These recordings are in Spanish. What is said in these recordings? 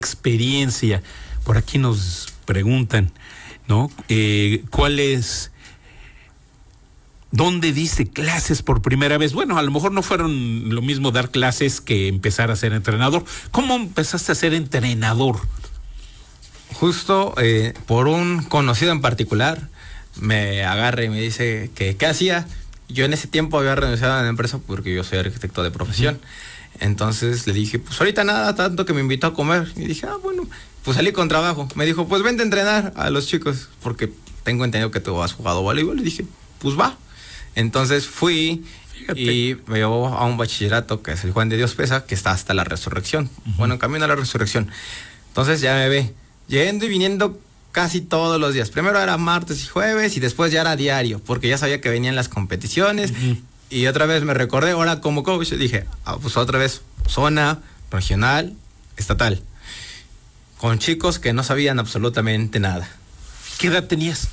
experiencia. Por aquí nos preguntan, ¿no? ¿Dónde diste clases por primera vez? Bueno, a lo mejor no fueron lo mismo dar clases que empezar a ser entrenador. ¿Cómo empezaste a ser entrenador? Justo por un conocido en particular, me agarra y me dice que qué hacía. Yo en ese tiempo había renunciado a la empresa porque yo soy arquitecto de profesión. Entonces le dije, pues ahorita nada, tanto que me invitó a comer. Y dije, bueno, pues salí con trabajo. Me dijo, pues vente a entrenar a los chicos, porque tengo entendido que tú has jugado voleibol. Y dije, pues va. Entonces fui. Fíjate. Y me llevó a un bachillerato que es el Juan de Dios Pesa, que está hasta la Resurrección. Bueno, en camino a la Resurrección. Entonces ya me ve yendo y viniendo casi todos los días. Primero era martes y jueves y después ya era diario, porque ya sabía que venían las competiciones. Y otra vez me recordé, ahora como coach, dije, pues otra vez, zona, regional, estatal. Con chicos que no sabían absolutamente nada. ¿Qué edad tenías?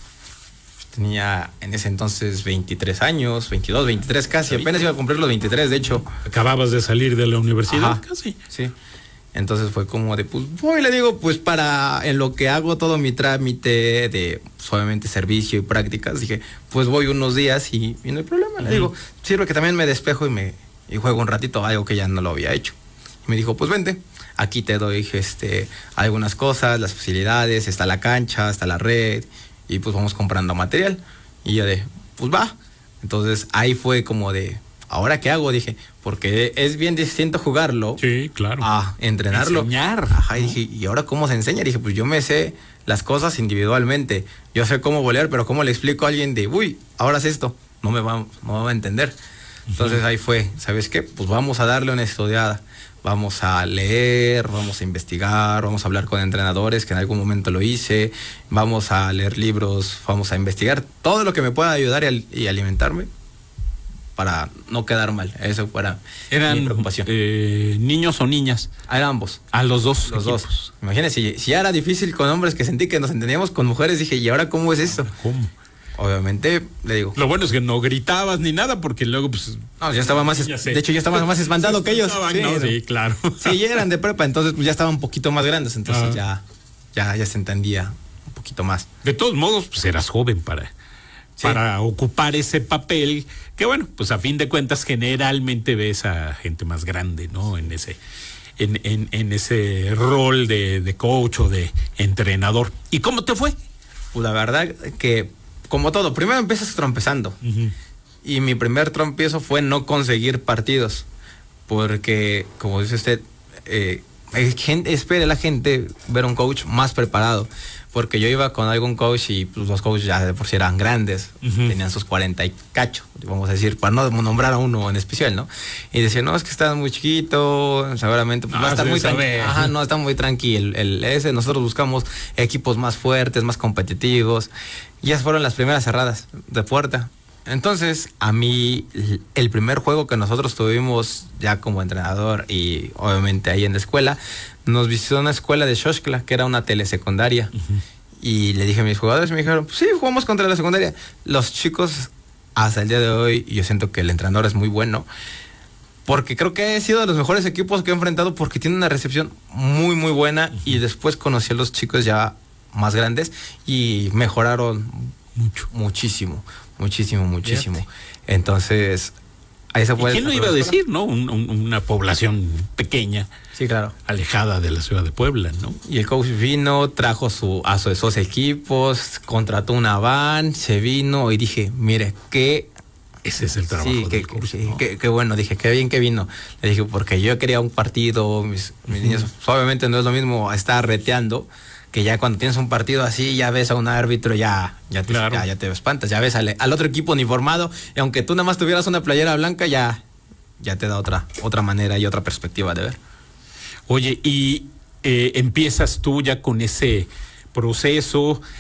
Tenía en ese entonces 23 años, 22, 23 casi. Apenas iba a cumplir los 23, de hecho. ¿Acababas de salir de la universidad? Ajá, casi. Sí. Entonces fue como de, pues voy, le digo, pues para en lo que hago todo mi trámite de, pues, obviamente, servicio y prácticas, dije, pues voy unos días y no hay problema. Le digo, sirve que también me despejo y juego un ratito, algo que ya no lo había hecho. Y me dijo, pues vente, aquí te doy algunas cosas, las facilidades, está la cancha, está la red, y pues vamos comprando material. Y yo de, pues va. Entonces ahí fue como de, ¿ahora qué hago? Dije, porque es bien distinto jugarlo. Sí, claro. A entrenarlo. Enseñar. Ajá, y dije, ¿y ahora cómo se enseña? Dije, pues yo me sé las cosas individualmente. Yo sé cómo volear, pero ¿cómo le explico a alguien de, uy, ahora es esto? No me va a entender. Entonces ahí fue, ¿sabes qué? Pues vamos a darle una estudiada. Vamos a leer, vamos a investigar, vamos a hablar con entrenadores, que en algún momento lo hice. Vamos a leer libros, vamos a investigar todo lo que me pueda ayudar y alimentarme para no quedar mal. Eso fuera mi preocupación. ¿Niños o niñas? Eran ambos. A los dos. Los dos. Imagínense, si ya era difícil con hombres, que sentí que nos entendíamos con mujeres, dije, ¿y ahora cómo es esto? ¿Cómo? Obviamente, le digo. Lo bueno es que no gritabas ni nada, porque luego, pues. No, ya estaba más. De hecho, ya estaba más espantado que ellos. Sí, no, sí, claro. Sí, ya eran de prepa, entonces pues ya estaban un poquito más grandes, entonces ya se entendía un poquito más. De todos modos, pues eras joven para ocupar ese papel, que bueno, pues a fin de cuentas generalmente ves a gente más grande, ¿no? En ese rol de coach o de entrenador. ¿Y cómo te fue? Pues la verdad que, como todo, primero empiezas trompezando. Y mi primer trompiezo fue no conseguir partidos. Porque, como dice usted, espera la gente ver un coach más preparado. Porque yo iba con algún coach y pues, los coaches ya de por sí eran grandes, tenían sus 40 y cacho, vamos a decir, para no nombrar a uno en especial, ¿no? Y decían, no, es que está muy chiquito, seguramente pues, va a estar muy tranquilo. Ajá, no, está muy tranquilo. Nosotros buscamos equipos más fuertes, más competitivos. Y esas fueron las primeras cerradas de puerta. Entonces, a mí, el primer juego que nosotros tuvimos ya como entrenador y obviamente ahí en la escuela, nos visitó una escuela de Xochitl, que era una telesecundaria. Y le dije a mis jugadores, me dijeron, pues sí, jugamos contra la secundaria. Los chicos, hasta el día de hoy, yo siento que el entrenador es muy bueno, porque creo que ha sido de los mejores equipos que he enfrentado, porque tiene una recepción muy, muy buena. Y después conocí a los chicos ya más grandes y mejoraron muchísimo. Fíjate. Entonces, ahí se puede. ¿Quién lo iba a decir, no? Una población pequeña. Sí, claro. Alejada de la ciudad de Puebla, ¿no? Y el coach vino, trajo a sus equipos, contrató una van, se vino y dije, mire, ese es el trabajo del coach, ¿no? Qué bueno, dije, qué bien que vino. Le dije, porque yo quería un partido, mis niños, obviamente no es lo mismo estar reteando, que ya cuando tienes un partido así, ya ves a un árbitro, ya te espantas, ya ves al otro equipo uniformado, y aunque tú nada más tuvieras una playera blanca, ya te da otra manera y otra perspectiva de ver. Oye, y empiezas tú ya con ese proceso